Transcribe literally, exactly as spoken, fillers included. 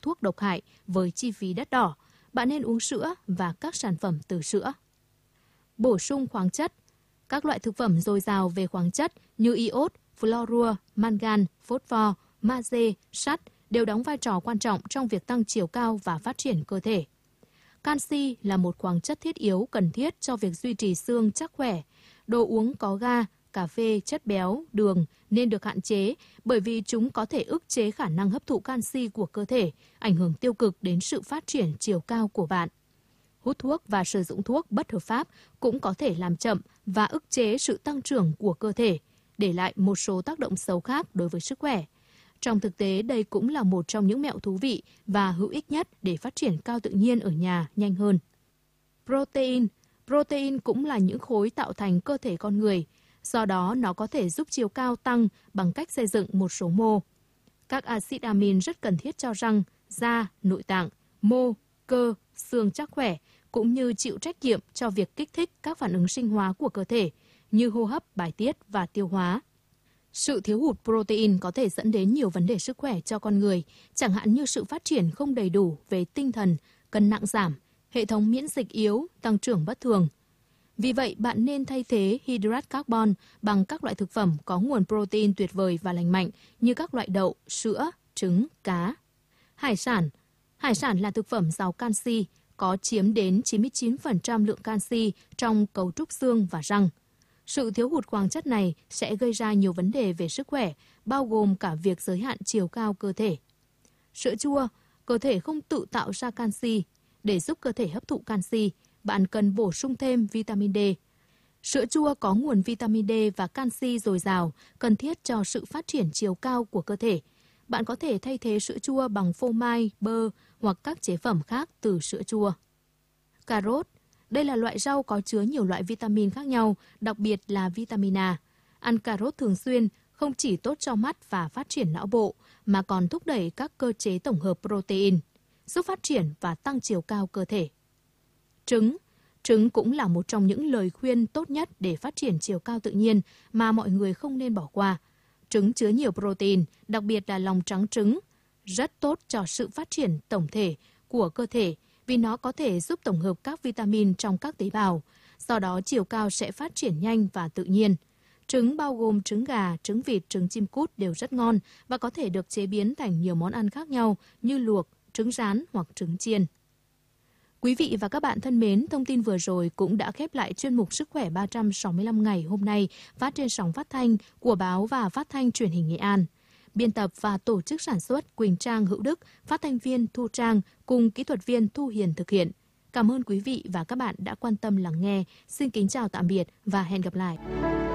thuốc độc hại với chi phí đắt đỏ. Bạn nên uống sữa và các sản phẩm từ sữa. Bổ sung khoáng chất. Các loại thực phẩm dồi dào về khoáng chất như iốt, fluorua, mangan, phosphor, magie, sắt đều đóng vai trò quan trọng trong việc tăng chiều cao và phát triển cơ thể. Canxi là một khoáng chất thiết yếu cần thiết cho việc duy trì xương chắc khỏe. Đồ uống có ga, cà phê, chất béo, đường nên được hạn chế bởi vì chúng có thể ức chế khả năng hấp thụ canxi của cơ thể, ảnh hưởng tiêu cực đến sự phát triển chiều cao của bạn. Hút thuốc và sử dụng thuốc bất hợp pháp cũng có thể làm chậm và ức chế sự tăng trưởng của cơ thể, để lại một số tác động xấu khác đối với sức khỏe. Trong thực tế, đây cũng là một trong những mẹo thú vị và hữu ích nhất để phát triển cao tự nhiên ở nhà nhanh hơn. Protein. Protein cũng là những khối tạo thành cơ thể con người. Do đó, nó có thể giúp chiều cao tăng bằng cách xây dựng một số mô. Các axit amin rất cần thiết cho răng, da, nội tạng, mô, cơ, xương chắc khỏe, cũng như chịu trách nhiệm cho việc kích thích các phản ứng sinh hóa của cơ thể, như hô hấp, bài tiết và tiêu hóa. Sự thiếu hụt protein có thể dẫn đến nhiều vấn đề sức khỏe cho con người, chẳng hạn như sự phát triển không đầy đủ về tinh thần, cân nặng giảm, hệ thống miễn dịch yếu, tăng trưởng bất thường. Vì vậy, bạn nên thay thế hydrat carbon bằng các loại thực phẩm có nguồn protein tuyệt vời và lành mạnh như các loại đậu, sữa, trứng, cá. Hải sản. Hải sản là thực phẩm giàu canxi, có chiếm đến chín mươi chín phần trăm lượng canxi trong cấu trúc xương và răng. Sự thiếu hụt khoáng chất này sẽ gây ra nhiều vấn đề về sức khỏe, bao gồm cả việc giới hạn chiều cao cơ thể. Sữa chua, cơ thể không tự tạo ra canxi. Để giúp cơ thể hấp thụ canxi, bạn cần bổ sung thêm vitamin D. Sữa chua có nguồn vitamin D và canxi dồi dào, cần thiết cho sự phát triển chiều cao của cơ thể. Bạn có thể thay thế sữa chua bằng phô mai, bơ hoặc các chế phẩm khác từ sữa chua. Cà rốt. Đây là loại rau có chứa nhiều loại vitamin khác nhau, đặc biệt là vitamin A. Ăn cà rốt thường xuyên không chỉ tốt cho mắt và phát triển não bộ, mà còn thúc đẩy các cơ chế tổng hợp protein, giúp phát triển và tăng chiều cao cơ thể. Trứng. Trứng cũng là một trong những lời khuyên tốt nhất để phát triển chiều cao tự nhiên mà mọi người không nên bỏ qua. Trứng chứa nhiều protein, đặc biệt là lòng trắng trứng, rất tốt cho sự phát triển tổng thể của cơ thể vì nó có thể giúp tổng hợp các vitamin trong các tế bào. Do đó, chiều cao sẽ phát triển nhanh và tự nhiên. Trứng bao gồm trứng gà, trứng vịt, trứng chim cút đều rất ngon và có thể được chế biến thành nhiều món ăn khác nhau như luộc, trứng rán hoặc trứng chiên. Quý vị và các bạn thân mến, thông tin vừa rồi cũng đã khép lại chuyên mục Sức khỏe ba trăm sáu mươi lăm ngày hôm nay phát trên sóng phát thanh của báo và phát thanh truyền hình Nghệ An. Biên tập và tổ chức sản xuất Quỳnh Trang Hữu Đức, phát thanh viên Thu Trang cùng kỹ thuật viên Thu Hiền thực hiện. Cảm ơn quý vị và các bạn đã quan tâm lắng nghe. Xin kính chào tạm biệt và hẹn gặp lại.